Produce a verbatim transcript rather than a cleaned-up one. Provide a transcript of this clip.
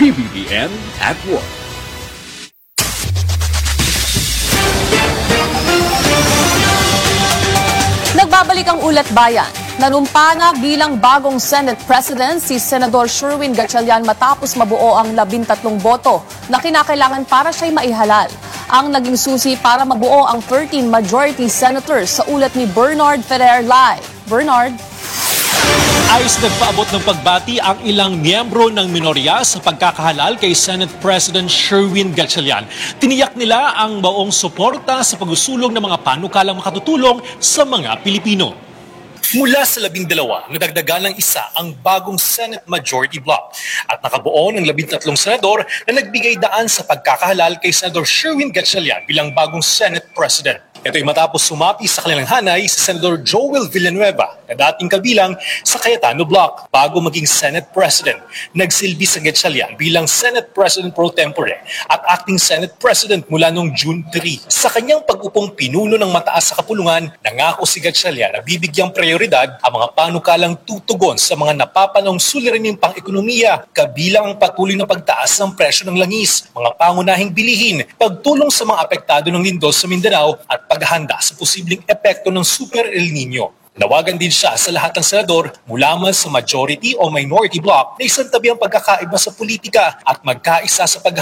P B B N at Work. Nagbabalik ang Ulat Bayan. Nanumpa na bilang bagong Senate President si Senador Sherwin Gatchalian matapos mabuo ang labintatlong boto na kinakailangan para siya'y maihalal. Ang naging susi para mabuo ang thirteen majority senators sa ulat ni Bernard Ferrer Live. Bernard? Ayos nagpaabot ng pagbati ang ilang miyembro ng minorya sa pagkakahalal kay Senate President Sherwin Gatchalian. Tiniyak nila ang buong suporta sa pag-usulong ng mga panukalang makatutulong sa mga Pilipino. Mula sa labindalawa, nadagdagan ng isa ang bagong Senate Majority Bloc at nakabuo ng labintatlong senador na nagbigay daan sa pagkakahalal kay Senador Sherwin Gatchalian bilang bagong Senate President. Ito ay matapos sumapi sa kanilang hanay si Senador Joel Villanueva na dating kabilang sa Cayetano Bloc bago maging Senate President. Nagsilbi sa Gatchalian bilang Senate President pro tempore at acting Senate President mula noong June three. Sa kanyang pag-upong pinuno ng mataas sa kapulungan, nangako si Gatchalian na bibigyang prioridad ang mga panukalang tutugon sa mga napapanong suliraning pang-ekonomiya, kabilang ang patuloy na pagtaas ng presyo ng langis, mga pangunahing bilihin, pagtulong sa mga apektado ng lindol sa Mindanao at paghahanda sa posibleng epekto ng Super El Nino. Nawagan din siya sa lahat ng senador mula man sa majority o minority bloc na isantabi ang pagkakaiba sa politika at magkaisa sa pag